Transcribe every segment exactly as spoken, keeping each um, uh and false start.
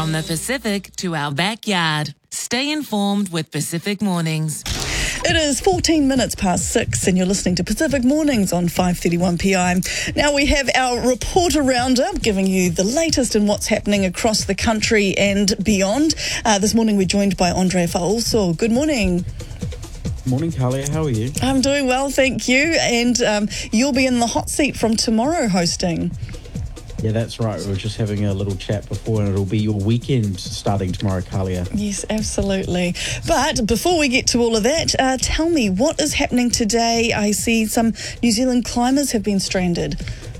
From the Pacific to our backyard. Stay informed with Pacific Mornings. It is fourteen minutes past six and you're listening to Pacific Mornings on five thirty-one P M. Now we have our reporter roundup giving you the latest in what's happening across the country and beyond. Uh, this morning we're joined by Andre Fauso. Good morning. Morning, Kalia. How are you? I'm doing well, thank you. And um, you'll be in the hot seat from tomorrow hosting. Yeah, that's right. We were just having a little chat before, and it'll be your weekend starting tomorrow, Kalia. Yes, absolutely. But before we get to all of that, uh, tell me, what is happening today? I see some New Zealand climbers have been stranded.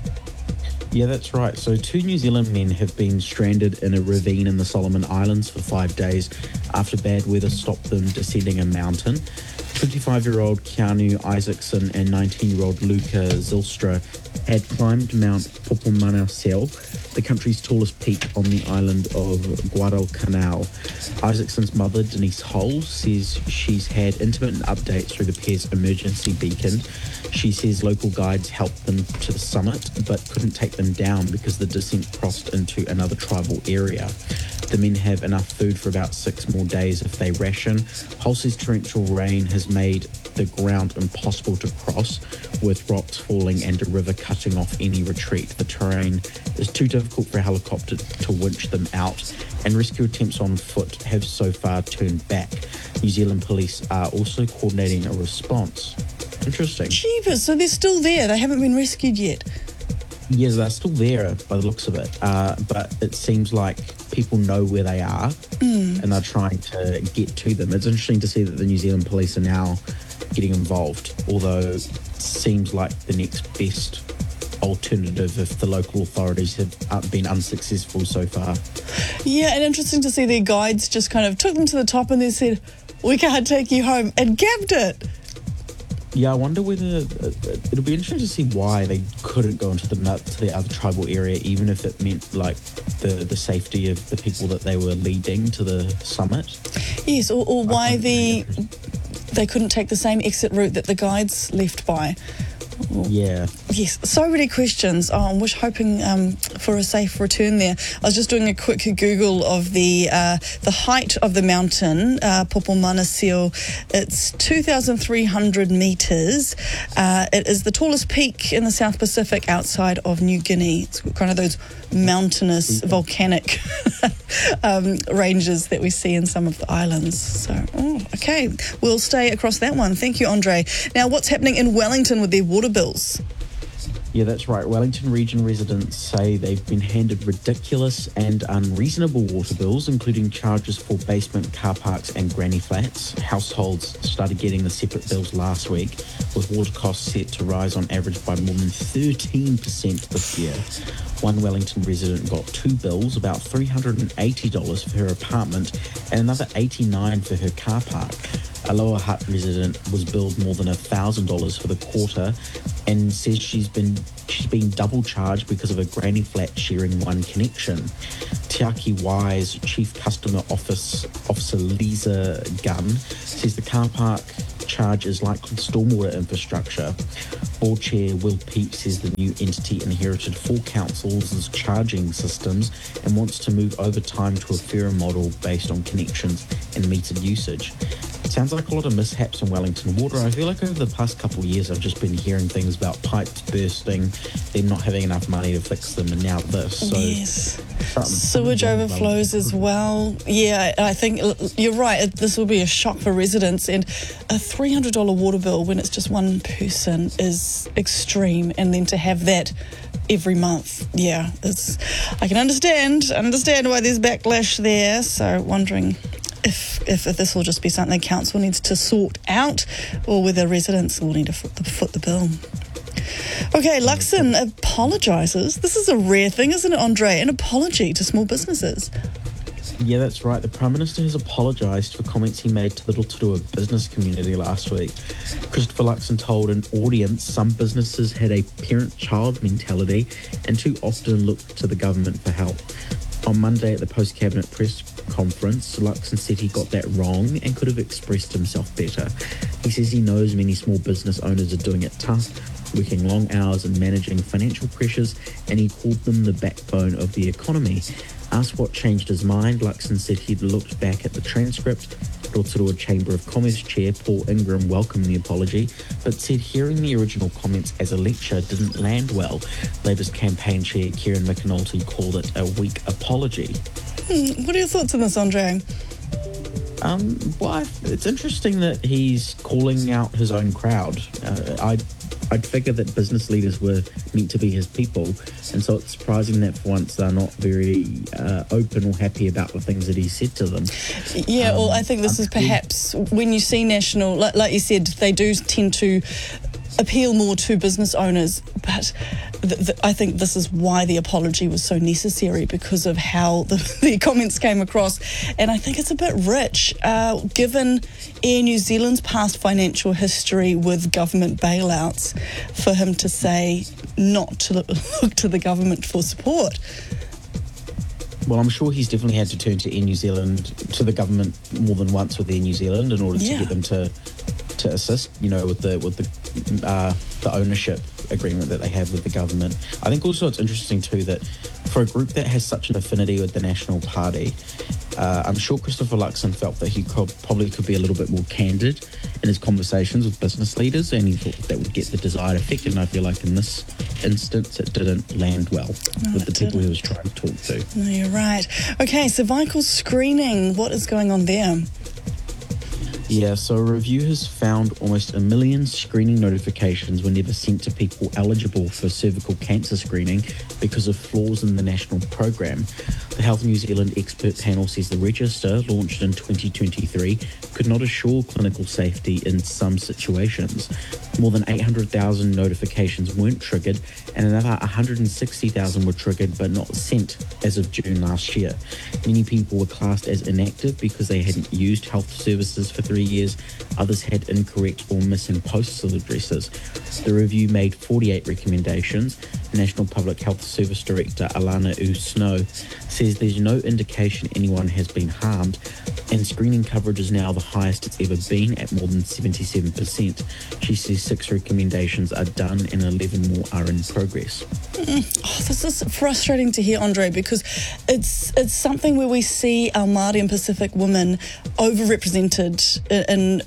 Yeah, that's right. So two New Zealand men have been stranded in a ravine in the Solomon Islands for five days after bad weather stopped them descending a mountain. twenty-five-year-old Keanu Isaacson and nineteen-year-old Luca Zylstra had climbed Mount Popomanasel, the country's tallest peak on the island of Guadalcanal. Isaacson's mother, Denise Hull, says she's had intermittent updates through the pair's emergency beacon. She says local guides helped them to the summit, but couldn't take them down because the descent crossed into another tribal area. The men have enough food for about six more days if they ration. Hull says torrential rain has made the ground impossible to cross, with rocks falling and a river cutting off any retreat. The terrain is too difficult for a helicopter to winch them out, and rescue attempts on foot have so far turned back. New Zealand police are also coordinating a response. Interesting. Jeepers, so they're still there. They haven't been rescued yet. Yes, they're still there by the looks of it, uh, but it seems like people know where they are mm. and they're trying to get to them. It's interesting to see that the New Zealand police are now getting involved, although it seems like the next best alternative if the local authorities have been unsuccessful so far. Yeah, and interesting to see their guides just kind of took them to the top and they said, "We can't take you home," and gabbed it. Yeah, I wonder whether uh, it'll be interesting to see why they couldn't go into the to the other tribal area, even if it meant like the the safety of the people that they were leading to the summit. Yes, or, or why the they couldn't take the same exit route that the guides left by. Yeah. Yes, so many questions. Oh, I'm wish hoping um, for a safe return there. I was just doing a quick Google of the uh, the height of the mountain, uh, Popomanasel. It's two thousand three hundred metres. Uh, it is the tallest peak in the South Pacific outside of New Guinea. It's kind of those mountainous, volcanic um, ranges that we see in some of the islands. So, oh, okay, we'll stay across that one. Thank you, Andre. Now, what's happening in Wellington with their water bills? Yeah, that's right. Wellington region residents say they've been handed ridiculous and unreasonable water bills, including charges for basement car parks and granny flats. Households started getting the separate bills last week, with water costs set to rise on average by more than thirteen percent this year. One Wellington resident got two bills, about three hundred eighty dollars for her apartment and another eighty-nine dollars for her car park. A Lower Hutt resident was billed more than one thousand dollars for the quarter and says she's been she's been double charged because of a granny flat sharing one connection. Tiaki Wise Chief Customer Office Officer Lisa Gunn says the car park charge is likely stormwater infrastructure. Board Chair Will Peep says the new entity inherited four councils' charging systems and wants to move over time to a fairer model based on connections and metered usage. It sounds like a lot of mishaps in Wellington Water. I feel like over the past couple of years I've just been hearing things about pipes bursting, them not having enough money to fix them, and now this. So yes. Sewage overflows as well. Yeah, I think you're right. This will be a shock for residents, and a three hundred dollars water bill when it's just one person is extreme, and then to have that every month, yeah, it's, I can understand, understand why there's backlash there, so wondering If, if if this will just be something council needs to sort out, or whether residents will need to foot the, foot the bill. Okay, Luxon apologises. This is a rare thing, isn't it, Andre? An apology to small businesses. Yeah, that's right. The Prime Minister has apologised for comments he made to the Rotorua business community last week. Christopher Luxon told an audience some businesses had a parent-child mentality and too often looked to the government for help. On Monday at the post-cabinet press conference, Luxon said he got that wrong and could have expressed himself better. He says he knows many small business owners are doing it tough, working long hours and managing financial pressures, and he called them the backbone of the economy. Asked what changed his mind, Luxon said he'd looked back at the transcript. Rotorua Chamber of Commerce Chair Paul Ingram welcomed the apology, but said hearing the original comments as a lecture didn't land well. Labour's campaign chair Kieran McAnulty called it a weak apology. Hmm, what are your thoughts on this, Andre? Um, well, I, it's interesting that he's calling out his own crowd. Uh, I I'd figure that business leaders were meant to be his people, and so it's surprising that for once they're not very uh, open or happy about the things that he said to them. Yeah, um, well, I think this is perhaps when you see National, like, like you said, they do tend to appeal more to business owners, but th- th- I think this is why the apology was so necessary, because of how the, the comments came across. And I think it's a bit rich, uh, given Air New Zealand's past financial history with government bailouts, for him to say not to look to the government for support. Well, I'm sure he's definitely had to turn to Air New Zealand, to the government more than once with Air New Zealand in order Yeah. to get them to to assist, you know, with the with the uh, the ownership agreement that they have with the government. I think also it's interesting too that for a group that has such an affinity with the National Party, uh, I'm sure Christopher Luxon felt that he could, probably could be a little bit more candid in his conversations with business leaders, and he thought that would get the desired effect. And I feel like in this instance, it didn't land well No, with the it people didn't. he was trying to talk to. No, you're right. Okay, cervical screening. What is going on there? Yeah, so a review has found almost a million screening notifications were never sent to people eligible for cervical cancer screening because of flaws in the national program. The Health New Zealand expert panel says the register, launched in twenty twenty-three, could not assure clinical safety in some situations. More than eight hundred thousand notifications weren't triggered, and another one hundred sixty thousand were triggered but not sent as of June last year. Many people were classed as inactive because they hadn't used health services for three years. Others had incorrect or missing postal addresses. The review made forty-eight recommendations. National Public Health Service Director Alana U. Snow says there's no indication anyone has been harmed, and screening coverage is now the highest it's ever been at more than seventy-seven percent. She says six recommendations are done and eleven more are in progress. Mm. Oh, this is frustrating to hear, Andre, because it's it's something where we see our Māori and Pacific women overrepresented in, in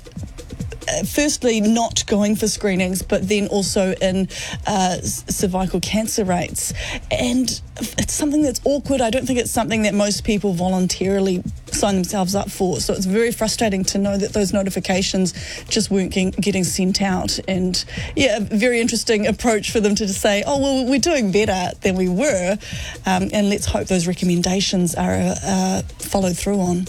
uh, firstly not going for screenings, but then also in uh, s- cervical cancer rates. And it's something that's awkward. I don't think it's something that most people voluntarily sign themselves up for. So it's very frustrating to know that those notifications just weren't getting, getting sent out. And yeah, a very interesting approach for them to just say, oh, well, we're doing better than we were. Um, and let's hope those recommendations are uh, followed through on.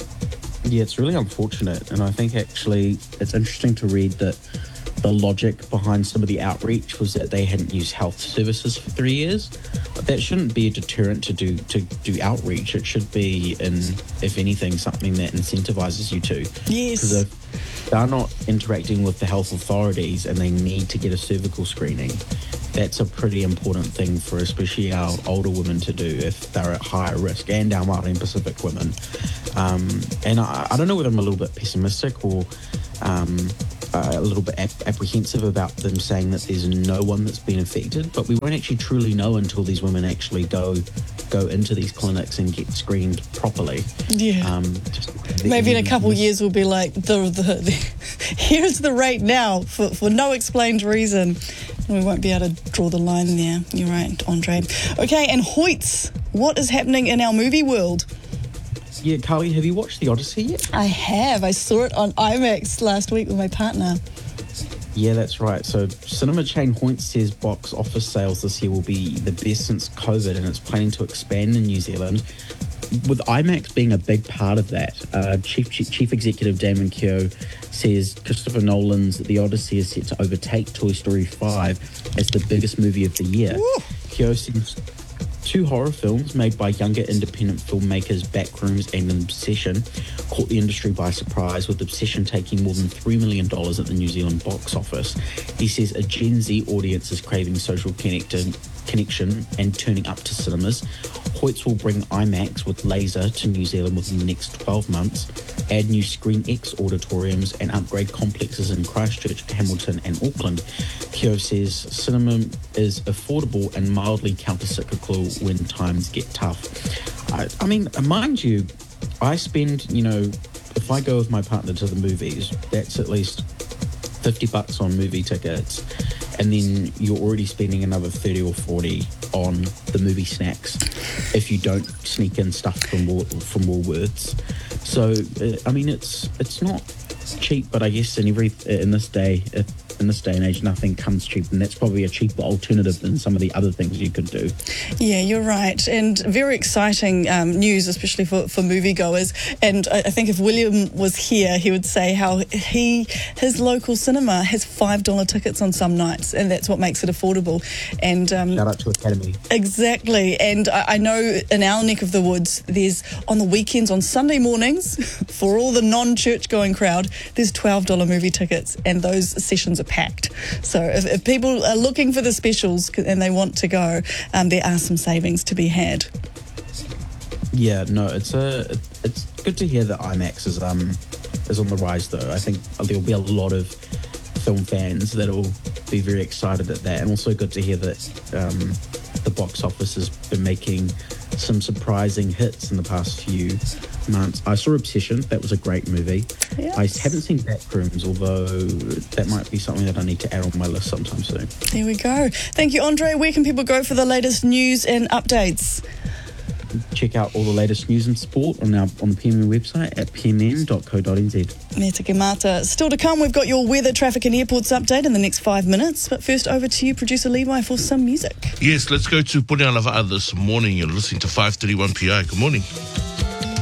Yeah, it's really unfortunate, and I think actually it's interesting to read that the logic behind some of the outreach was that they hadn't used health services for three years. But that shouldn't be a deterrent to do to do outreach. It should be, in if anything, something that incentivizes you to. Yes. Because if they're not interacting with the health authorities and they need to get a cervical screening, that's a pretty important thing for especially our older women to do if they're at higher risk, and our Māori and Pacific women. Um, and I, I don't know whether I'm a little bit pessimistic or um, uh, a little bit ap- apprehensive about them saying that there's no one that's been affected, but we won't actually truly know until these women actually go go into these clinics and get screened properly. Yeah. Um, just Maybe in a couple of this- years we'll be like, the, the, the here's the rate now for, for no explained reason. And we won't be able to draw the line there. You're right, Andre. Okay, and Hoyts, what is happening in our movie world? Yeah, Carly, have you watched The Odyssey yet? I have. I saw it on IMAX last week with my partner. Yeah, that's right. So cinema chain Hoyts says box office sales this year will be the best since COVID, and it's planning to expand in New Zealand, with IMAX being a big part of that. Uh, Chief, Chief Chief Executive Damon Keogh says Christopher Nolan's The Odyssey is set to overtake Toy Story five as the biggest movie of the year. Woo. Keogh says two horror films made by younger independent filmmakers Backrooms and Obsession caught the industry by surprise, with Obsession taking more than three million dollars at the New Zealand box office. He says a Gen Z audience is craving social connected connection and turning up to cinemas. Hoyts will bring IMAX with laser to New Zealand within the next twelve months, add new Screen X auditoriums and upgrade complexes in Christchurch, Hamilton and Auckland. Keogh says cinema is affordable and mildly counter-cyclical when times get tough. I, I mean, mind you, I spend, you know, if I go with my partner to the movies, that's at least fifty bucks on movie tickets, and then you're already spending another thirty or forty on the movie snacks if you don't sneak in stuff from Wool- from Woolworths. So uh, I mean, it's it's not cheap, but I guess in every in this day in this day and age, nothing comes cheap, and that's probably a cheaper alternative than some of the other things you could do. Yeah, you're right, and very exciting um, news, especially for, for moviegoers. And I, I think if William was here, he would say how he his local cinema has five dollar tickets on some nights, and that's what makes it affordable. And um, shout out to Academy. Exactly, and I, I know in our neck of the woods, there's on the weekends, on Sunday mornings, for all the non-church going crowd, there's twelve dollar movie tickets, and those sessions are packed. So if, if people are looking for the specials and they want to go, um, there are some savings to be had. Yeah, no, it's a it's good to hear that IMAX is um is on the rise though. I think there'll be a lot of film fans that'll be very excited at that, and also good to hear that um, the box office has been making some surprising hits in the past few months. I saw Obsession. That was a great movie. Yes. I haven't seen Backrooms, although that might be something that I need to add on my list sometime soon. There we go. Thank you, Andre. Where can people go for the latest news and updates? Check out all the latest news and sport on our on the P M N website at p m n dot co dot n z. Me te mata. Still to come, we've got your weather, traffic and airports update in the next five minutes. But first, over to you, producer Levi, for some music. Yes, let's go to Punealava'a this morning. You're listening to five thirty-one P I. Good morning.